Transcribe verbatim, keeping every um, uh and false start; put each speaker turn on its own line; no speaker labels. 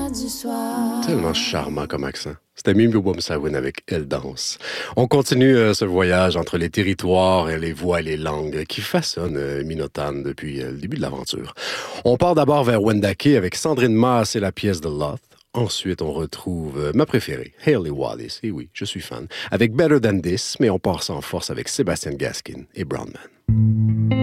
du soir.
Tellement charmant comme accent. C'était Mimi Wumsawin avec Elle danse. On continue euh, ce voyage entre les territoires, et les voix et les langues qui façonnent euh, Minotan depuis euh, le début de l'aventure. On part d'abord vers Wendake avec Sandrine Maas et la pièce de Loth. Ensuite, on retrouve euh, ma préférée, Hayley Wallis. Et oui, je suis fan. Avec Better Than This, mais on part sans force avec Sébastien Gaskin et Brown Man.